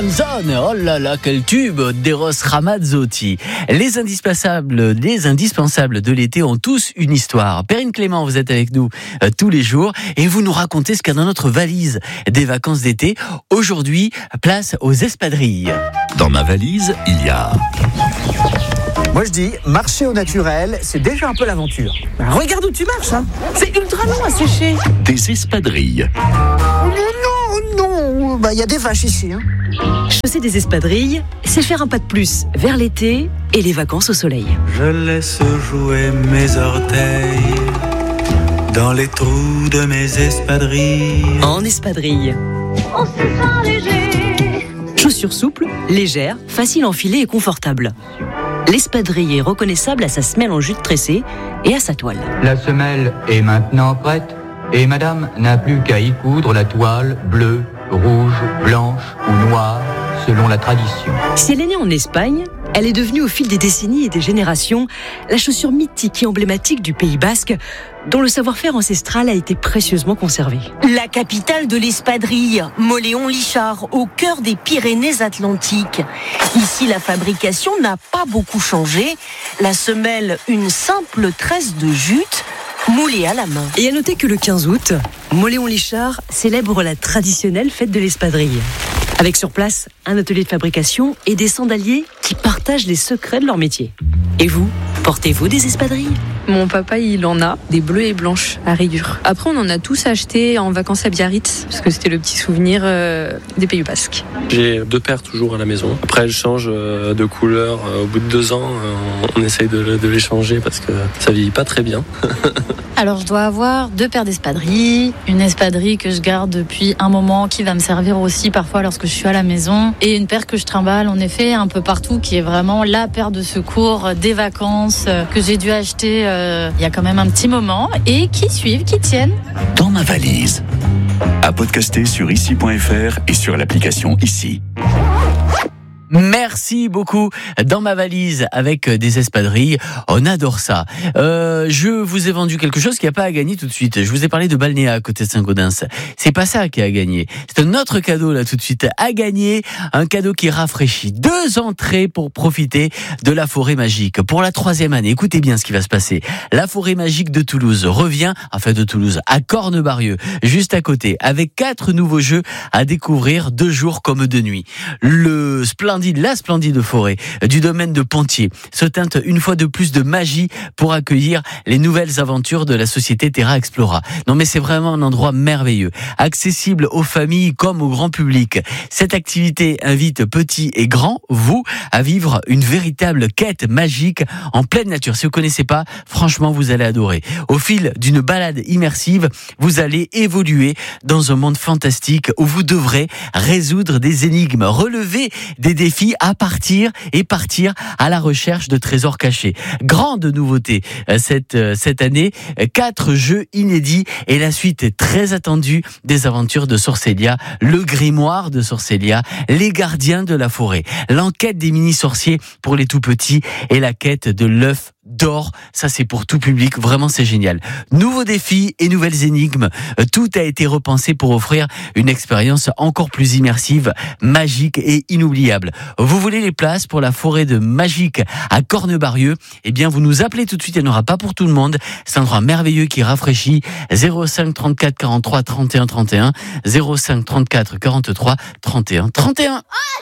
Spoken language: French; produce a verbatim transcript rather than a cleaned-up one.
Zone, oh là là, quel tube d'Eros Ramazzotti. Les indispensables, les indispensables de l'été ont tous une histoire. Perrine Clément, vous êtes avec nous euh, tous les jours et vous nous racontez ce qu'il y a dans notre valise des vacances d'été. Aujourd'hui, place aux espadrilles. Dans ma valise, il y a... Moi je dis, marcher au naturel, c'est déjà un peu l'aventure. Ben, regarde où tu marches, hein. C'est ultra long à sécher. Des espadrilles. Non, non, bah il y a des vaches ici. Hein. Chausser des espadrilles, c'est faire un pas de plus vers l'été et les vacances au soleil. Je laisse jouer mes orteils dans les trous de mes espadrilles. En espadrille. On se sent léger. Chaussures souples, légères, faciles à enfiler et confortables. L'espadrille est reconnaissable à sa semelle en jute tressée et à sa toile. La semelle est maintenant prête et madame n'a plus qu'à y coudre la toile bleue, rouge, blanche ou noire selon la tradition. Si elle est née en Espagne, elle est devenue au fil des décennies et des générations la chaussure mythique et emblématique du Pays Basque, dont le savoir-faire ancestral a été précieusement conservé. La capitale de l'espadrille, Mauléon-Lichard, au cœur des Pyrénées-Atlantiques. Ici, la fabrication n'a pas beaucoup changé. La semelle, une simple tresse de jute, moulée à la main. Et à noter que le quinze août, Mauléon-Lichard célèbre la traditionnelle fête de l'espadrille. Avec sur place un atelier de fabrication et des sandaliers qui partagent les secrets de leur métier. Et vous, portez-vous des espadrilles ? Mon papa, il en a, des bleues et blanches à rayures. Après, on en a tous acheté en vacances à Biarritz, parce que c'était le petit souvenir euh, des Pays Basques. J'ai deux paires toujours à la maison. Après, elles changent de couleur. Au bout de deux ans, on essaye de, de les changer parce que ça vieillit pas très bien. Alors, je dois avoir deux paires d'espadrilles, une espadrille que je garde depuis un moment, qui va me servir aussi parfois lorsque je suis à la maison, et une paire que je trimballe en effet un peu partout, qui est vraiment la paire de secours des vacances que j'ai dû acheter euh, il y a quand même un petit moment, et qui suivent, qui tiennent. Dans ma valise. À podcaster sur ici point f r et sur l'application Ici. Merci beaucoup. Dans ma valise avec des espadrilles, on adore ça. Euh, je vous ai vendu quelque chose qui n'a pas à gagner tout de suite. Je vous ai parlé de Balnéa à côté de Saint-Gaudens. C'est pas ça qui a à gagner. C'est un autre cadeau là tout de suite à gagner. Un cadeau qui rafraîchit. Deux entrées pour profiter de la forêt magique. Pour la troisième année, écoutez bien ce qui va se passer. La forêt magique de Toulouse revient, enfin de Toulouse, à Cornebarieux, juste à côté, avec quatre nouveaux jeux à découvrir de jour comme de nuit. Le splendide La splendide forêt du domaine de Pontier se teinte une fois de plus de magie pour accueillir les nouvelles aventures de la société Terra Explora. Non mais c'est vraiment un endroit merveilleux, accessible aux familles comme au grand public. Cette activité invite petits et grands, vous, à vivre une véritable quête magique en pleine nature. Si vous ne connaissez pas, franchement vous allez adorer. Au fil d'une balade immersive, vous allez évoluer dans un monde fantastique où vous devrez résoudre des énigmes, relever des défis à partir et partir à la recherche de trésors cachés. Grande nouveauté cette, cette année, quatre jeux inédits et la suite très attendue des aventures de Sorcelia, le grimoire de Sorcelia, les gardiens de la forêt, l'enquête des mini-sorciers pour les tout petits et la quête de l'œuf d'or, ça c'est pour tout public, vraiment c'est génial. Nouveaux défis et nouvelles énigmes, tout a été repensé pour offrir une expérience encore plus immersive, magique et inoubliable. Vous voulez les places pour la forêt de magique à Cornebarieux? Eh bien vous nous appelez tout de suite, il n'y en aura pas pour tout le monde, c'est un endroit merveilleux qui rafraîchit. Zéro cinq trente-quatre quarante-trois trente et un trente et un, zéro cinq trente-quatre quarante-trois trente et un trente et un.